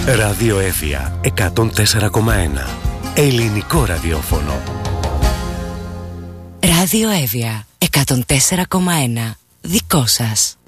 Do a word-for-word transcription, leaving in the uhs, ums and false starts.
Ράδιο Εύβοια εκατόν τέσσερα κόμμα ένα. Ελληνικό ραδιόφωνο. Ράδιο Εύβοια εκατόν τέσσερα κόμμα ένα. Δικό σας.